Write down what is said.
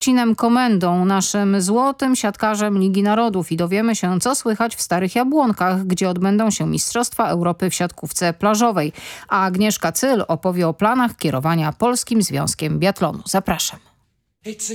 Marcinem Komendą, naszym złotym siatkarzem Ligi Narodów, i dowiemy się, co słychać w Starych Jabłonkach, gdzie odbędą się Mistrzostwa Europy w siatkówce plażowej. A Agnieszka Cyl opowie o planach kierowania Polskim Związkiem Biatlonu. Zapraszam.